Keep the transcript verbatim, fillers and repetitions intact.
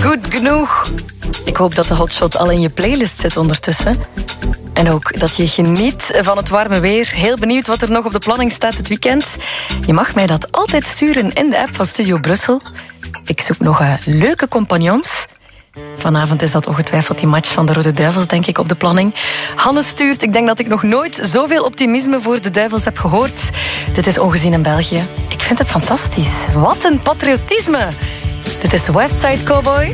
Goed genoeg. Ik hoop dat de hotshot al in je playlist zit ondertussen. En ook dat je geniet van het warme weer. Heel benieuwd wat er nog op de planning staat dit weekend. Je mag mij dat altijd sturen in de app van Studio Brussel. Ik zoek nog uh, leuke compagnons. Vanavond is dat ongetwijfeld die match van de Rode Duivels, denk ik, op de planning. Hanne stuurt, ik denk dat ik nog nooit zoveel optimisme voor de Duivels heb gehoord. Dit is ongezien in België. Ik vind het fantastisch. Wat een patriotisme. Dit is Westside Cowboy.